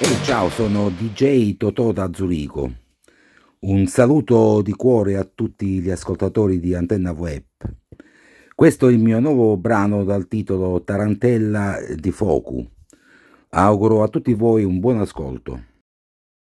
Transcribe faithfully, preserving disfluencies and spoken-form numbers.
Ehi, ciao, sono D J Totò da Zurigo. Un saluto di cuore a tutti gli ascoltatori di Antenna Web. Questo è il mio nuovo brano dal titolo Tarantella di Focu. Auguro a tutti voi un buon ascolto.